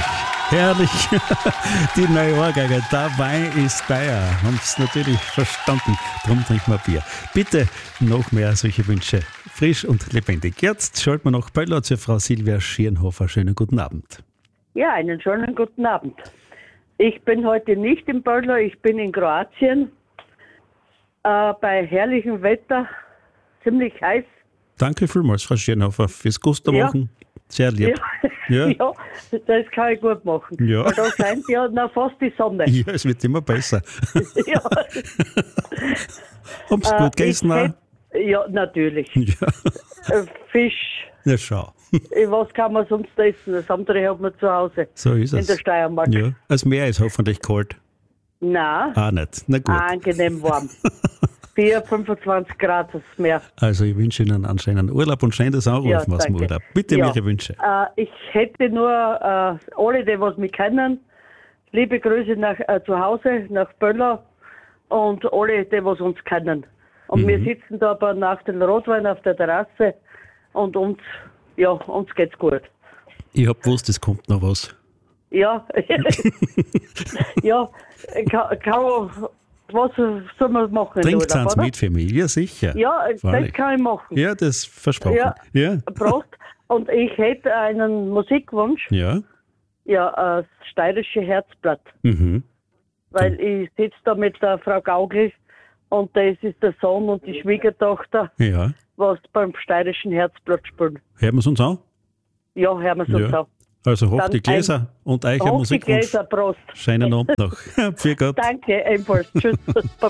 herrlich. Herrlich. Die neue Ohrgeige, der Wein ist teuer. Haben es natürlich verstanden. Darum trinken wir Bier. Bitte noch mehr solche Wünsche. Frisch und lebendig. Jetzt schalten wir nach Böller zur Frau Silvia Schirnhofer. Schönen guten Abend. Ja, einen schönen guten Abend. Ich bin heute nicht in Böller, ich bin in Kroatien. Bei herrlichem Wetter, ziemlich heiß. Danke vielmals, Frau Schirnhofer, fürs Gusto machen. Sehr lieb. Ja. Ja, das kann ich gut machen. Ja. Weil da scheint ja noch fast die Sonne. Ja, es wird immer besser. Ja. Haben Sie gut gegessen? Ja, natürlich. Ja. Fisch. Ja, schau. Was kann man sonst essen? Das andere hat man zu Hause. So ist es. In der Steiermark. Ja. Das Meer ist hoffentlich kalt. Nein. Auch nicht. Na gut. Angenehm warm. 25 Grad das Meer. Also ich wünsche Ihnen einen schönen Urlaub und schön das Anrufen aus dem danke. Urlaub. Bitte Ihre Wünsche. Ich hätte nur alle, die was mich kennen, liebe Grüße nach zu Hause, nach Böller und alle, die was uns kennen. Und wir sitzen da aber nach dem Rotwein auf der Terrasse und uns geht's gut. Ich hab gewusst, es kommt noch was. Ja, ja, was soll man machen? Trinkt Urlaub, eins oder? mit für mich, ja sicher. Ja, Freilich. das kann ich machen. Ja, das versprochen. Ja. Prost. Und ich hätte einen Musikwunsch. Ja. Ja, das steirische Herzblatt. Mhm. Weil ich sitze da mit der Frau Gaugel und das ist der Sohn und die Schwiegertochter, Ja. was beim steirischen Herzblatt spielen. Hören wir es uns an? Ja, hören wir es uns Ja. an. Also hoch Dann die Gläser und euch ein Hoch die Musikwunsch. Gläser, Prost. Schönen Abend noch. Für Gott. Danke, ebenfalls. Tschüss. Baba.